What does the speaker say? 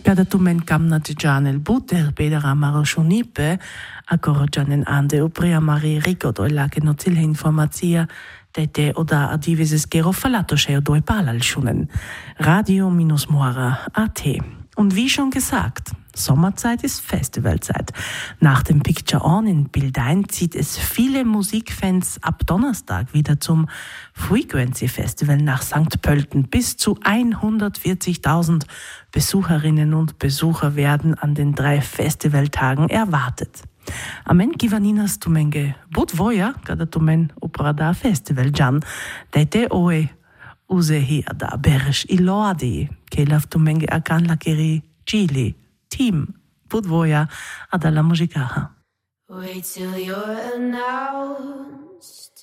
Cada tumen camna di gianel butter pedera maroshunipe a corrogianen ande opria mari ricordo la che nozile informazia tete oda adivises gero falato scheo doi palal schunen. Radio-Moara.at. Und wie schon gesagt, Sommerzeit ist Festivalzeit. Nach dem Picture On in Bildein zieht es viele Musikfans ab Donnerstag wieder zum Frequency Festival nach St. Pölten. Bis zu 140.000 Besucherinnen und Besucher werden an den 3 Festivaltagen erwartet. Amen givaninas tumenge budvoja, kada tumen oprada festival jan, dete oe use hier da berish iloadi, kelaf tumenge akan lakeri Chile. Team Budvoja Adala Musicaha. Wait till you're announced